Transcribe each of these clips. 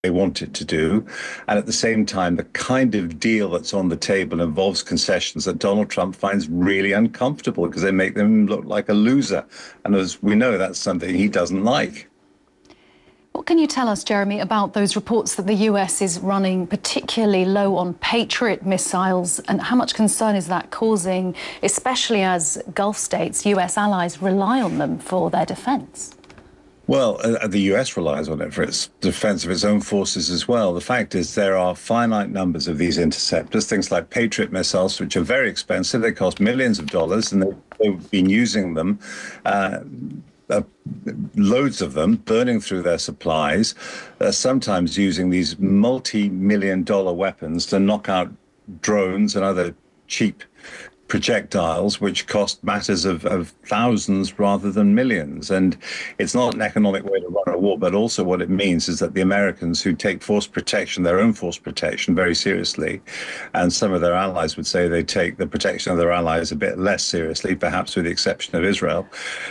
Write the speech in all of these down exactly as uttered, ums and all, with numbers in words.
they want it to do. And at the same time, the kind of deal that's on the table involves concessions that Donald Trump finds really uncomfortable because they make them look like a loser. And as we know, that's something he doesn't like. What can you tell us, Jeremy, about those reports that the U S is running particularly low on Patriot missiles, and how much concern is that causing, especially as Gulf states, U S allies rely on them for their defence? Well, uh, the U S relies on it for its defense of its own forces as well. The fact is there are finite numbers of these interceptors, things like Patriot missiles, which are very expensive. They cost millions of dollars, and they've, they've been using them, uh, uh, loads of them, burning through their supplies, uh, sometimes using these multi-million dollar weapons to knock out drones and other cheap projectiles, which cost matters of, of thousands rather than millions. And it's not an economic way to run a war, but also what it means is that the Americans, who take force protection, their own force protection, very seriously, and some of their allies would say they take the protection of their allies a bit less seriously, perhaps with the exception of Israel,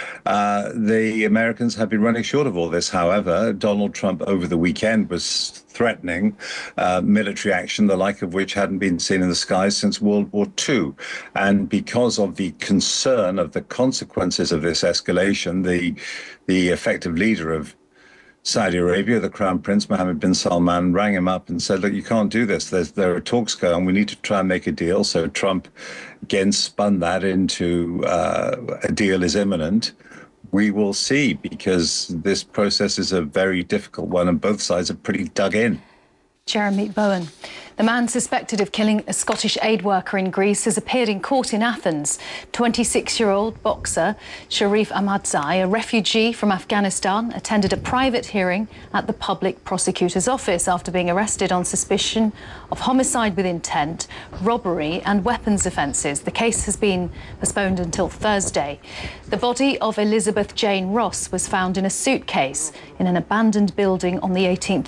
uh, the Americans have been running short of all this. However, Donald Trump over the weekend was threatening uh, military action, the like of which hadn't been seen in the skies since World War Two. And because of the concern of the consequences of this escalation, the, the effective leader of Saudi Arabia, the Crown Prince Mohammed bin Salman, rang him up and said, look, you can't do this. There's, there are talks going. We need to try and make a deal. So Trump again spun that into uh, a deal is imminent. We will see, because this process is a very difficult one and both sides are pretty dug in. Jeremy Bowen. The man suspected of killing a Scottish aid worker in Greece has appeared in court in Athens. twenty-six-year-old boxer Sharif Ahmadzai, a refugee from Afghanistan, attended a private hearing at the public prosecutor's office after being arrested on suspicion of homicide with intent, robbery and weapons offences. The case has been postponed until Thursday. The body of Elizabeth Jane Ross was found in a suitcase in an abandoned building on the eighteenth